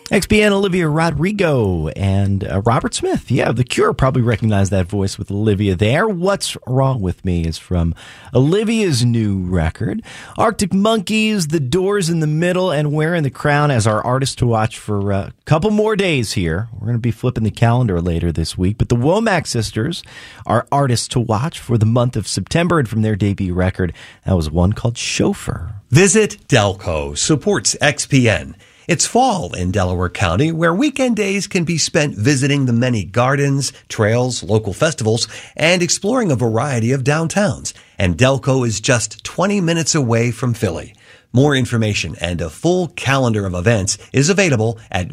XPN, Olivia Rodrigo, and Robert Smith. Yeah, The Cure probably recognized that voice with Olivia there. What's Wrong With Me is from Olivia's new record. Arctic Monkeys, The Doors in the Middle, and Wearing the Crown as our artists to watch for a couple more days here. We're going to be flipping the calendar later this week. But the Womack sisters are artists to watch for the month of September, and from their debut record, that was one called Chauffeur. Visit Delco supports XPN. It's fall in Delaware County, where weekend days can be spent visiting the many gardens, trails, local festivals, and exploring a variety of downtowns. And Delco is just 20 minutes away from Philly. More information and a full calendar of events is available at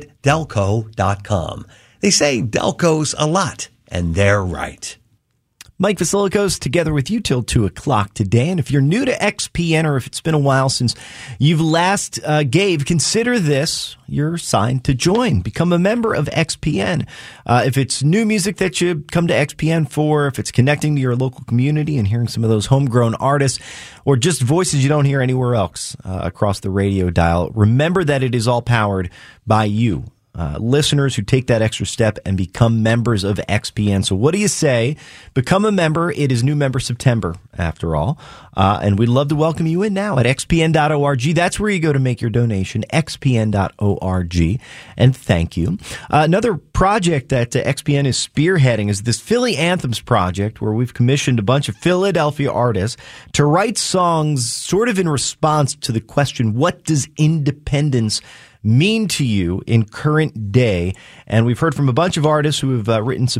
visitdelco.com. They say Delco's a lot, and they're right. Mike Vasilikos together with you till 2 o'clock today. And if you're new to XPN, or if it's been a while since you've last gave, consider this your sign to join. Become a member of XPN. If it's new music that you come to XPN for, if it's connecting to your local community and hearing some of those homegrown artists, or just voices you don't hear anywhere else across the radio dial, remember that it is all powered by you. Listeners who take that extra step and become members of XPN. So what do you say? Become a member. It is New Member September, after all. And we'd love to welcome you in now at xpn.org. That's where you go to make your donation, xpn.org. And thank you. Another project that XPN is spearheading is this Philly Anthems project, where we've commissioned a bunch of Philadelphia artists to write songs sort of in response to the question, what does independence mean to you in current day? And we've heard from a bunch of artists who have written,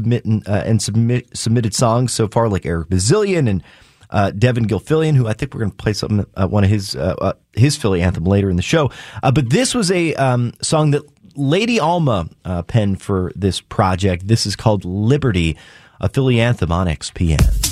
submitted songs so far, like Eric Bazillion and Devin Gilfillian, who I think we're going to play something, one of his Philly anthem later in the show. But this was a song that Lady Alma penned for this project. This is called Liberty, a Philly anthem on XPN.